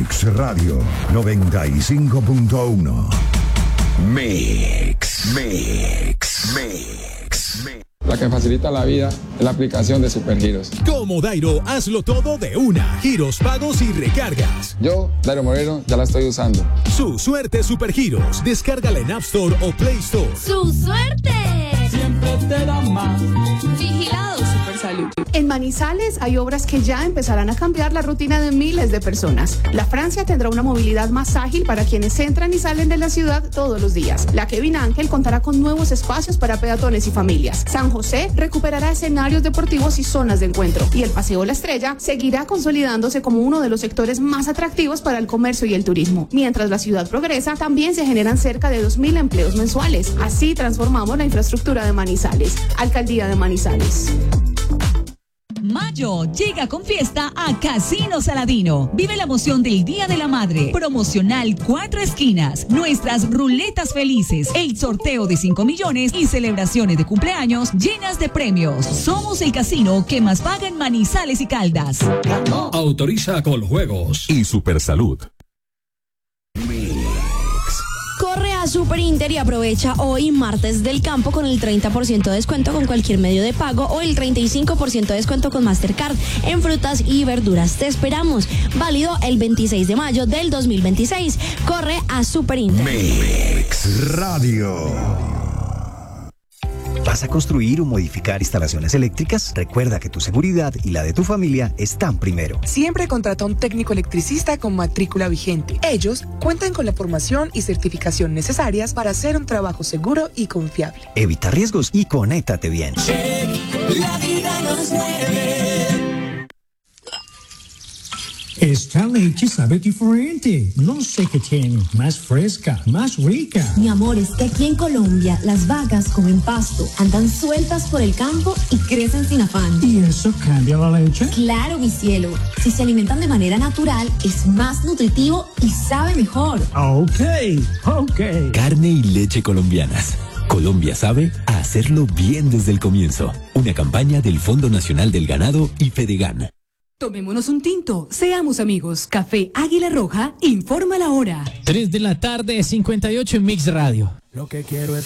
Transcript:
Mix Radio 95.1. Mix. La que facilita la vida es la aplicación de Supergiros. Como Dairo, hazlo todo de una. Giros, pagos y recargas. Yo, Dairo Moreno, ya la estoy usando. Su suerte Supergiros. Descárgala en App Store o Play Store. ¡Su suerte! Siempre te da más. Vigilado Supersalud. En Manizales hay obras que ya empezarán a cambiar la rutina de miles de personas. La Francia tendrá una movilidad más ágil para quienes entran y salen de la ciudad todos los días. La Kevin Ángel contará con nuevos espacios para peatones y familias. San José recuperará escenarios deportivos y zonas de encuentro. Y el Paseo La Estrella seguirá consolidándose como uno de los sectores más atractivos para el comercio y el turismo. Mientras la ciudad progresa, también se generan cerca de 2.000 empleos mensuales. Así transformamos la infraestructura de Manizales. Alcaldía de Manizales. Mayo llega con fiesta a Casino Saladino. Vive la emoción del Día de la Madre. Promocional 4 esquinas. Nuestras ruletas felices. El sorteo de 5 millones y celebraciones de cumpleaños llenas de premios. Somos el casino que más paga en Manizales y Caldas. Autoriza Coljuegos y Supersalud. Corre a Super Inter y aprovecha hoy martes del campo con el 30% de descuento con cualquier medio de pago o el 35% de descuento con Mastercard en frutas y verduras. Te esperamos. Válido el 26 de mayo del 2026. Corre a Super Inter. Mix Radio. ¿Vas a construir o modificar instalaciones eléctricas? Recuerda que tu seguridad y la de tu familia están primero. Siempre contrata a un técnico electricista con matrícula vigente. Ellos cuentan con la formación y certificación necesarias para hacer un trabajo seguro y confiable. Evita riesgos y conéctate bien. La vida nos mueve. Esta leche sabe diferente. No sé qué tiene. Más fresca, más rica. Mi amor, es que aquí en Colombia las vacas comen pasto, andan sueltas por el campo y crecen sin afán. ¿Y eso cambia la leche? Claro, mi cielo. Si se alimentan de manera natural, es más nutritivo y sabe mejor. Ok. Carne y leche colombianas. Colombia sabe a hacerlo bien desde el comienzo. Una campaña del Fondo Nacional del Ganado y Fedegan. Tomémonos un tinto, seamos amigos. Café Águila Roja, informa la hora. 3 de la tarde, 58 en Mix Radio. Lo que quiero es